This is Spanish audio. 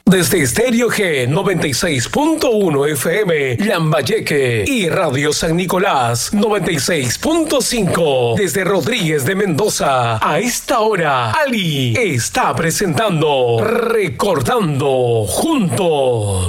Desde Estéreo G 96.1 FM, Lambayeque, y Radio San Nicolás 96.5. Desde Rodríguez de Mendoza, a esta hora, Ali está presentando Recordando Juntos.